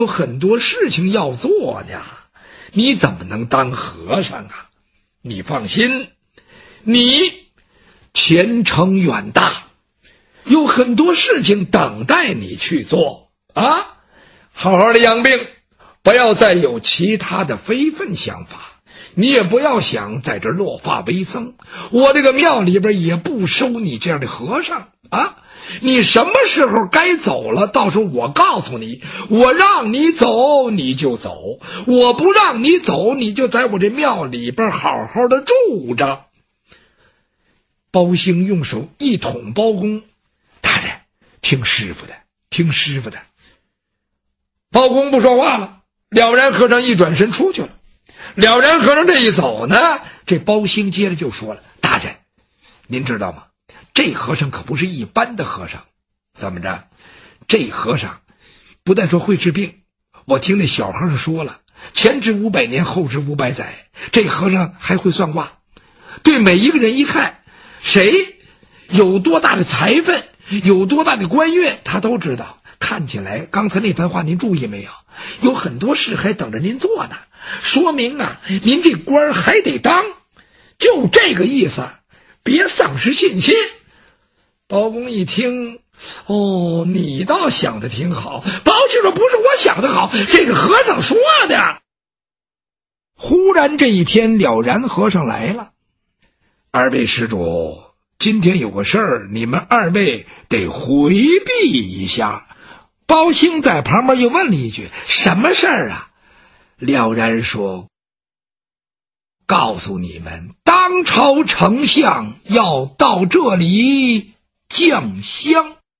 有很多事情要做呢，你怎么能当和尚啊？你放心，你前程远大，有很多事情等待你去做啊！好好的养病，不要再有其他的非分想法，你也不要想在这落发为僧，我这个庙里边也不收你这样的和尚啊！你什么时候该走了，到时候我告诉你，我让你走你就走，我不让你走，你就在我这庙里边好好的住着。包兴用手一捅包公，大人，听师傅的，听师傅的。包公不说话了，了然和尚一转身出去了。了然和尚这一走呢，这包兴接着就说了，大人，您知道吗？这和尚可不是一般的和尚，怎么着？这和尚不但说会治病，我听那小和尚说了，前知500年，后知500载，这和尚还会算卦，对每一个人一看，谁有多大的财分，有多大的官运，他都知道。看起来刚才那番话您注意没有？有很多事还等着您做呢，说明啊，您这官还得当，就这个意思，别丧失信心。包公一听，哦，你倒想的挺好。包兴说，不是我想的好，这个和尚说的。忽然这一天，了然和尚来了，二位施主，今天有个事儿，你们二位得回避一下。包兴在旁边又问了一句，什么事儿啊？了然说，告诉你们，当朝丞相要到这里降香。